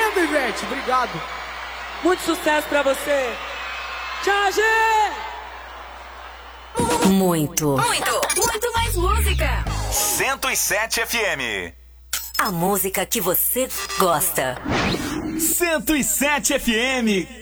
lindo, Ivete. Obrigado. Muito sucesso pra você. Tchau, gente. Muito mais música. 107 FM. A música que você gosta. 107 FM.